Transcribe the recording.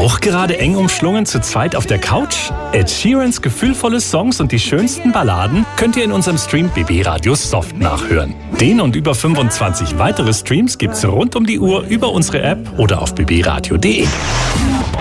Auch gerade eng umschlungen zu zweit auf der Couch? Ed Sheerans gefühlvolle Songs und die schönsten Balladen könnt ihr in unserem Stream BB Radio Soft nachhören. Den und über 25 weitere Streams gibt's rund um die Uhr über unsere App oder auf bbradio.de.